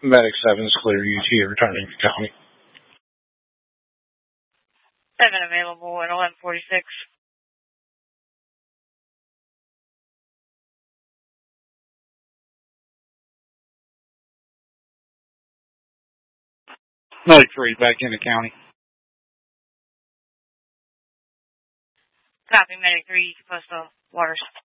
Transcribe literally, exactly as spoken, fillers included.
Medic seven is clear U T, returning to county. seven available at eleven forty-six. Medic three, back into county. Copy, Medic three, Postal Waters.